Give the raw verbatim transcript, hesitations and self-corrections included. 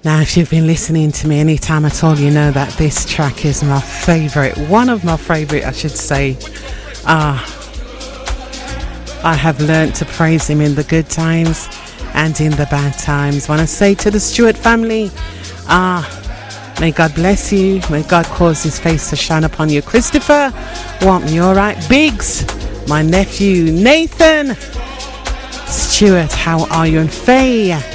Now, if you've been listening to me any time at all, you know that this track is my favourite. One of my favourite, I should say. Ah, I have learnt to praise him in the good times and in the bad times. Want to say to the Stewart family, ah, may God bless you. May God cause his face to shine upon you. Christopher, want me all right? Biggs, my nephew. Nathan, Stewart, how are you? And Faye,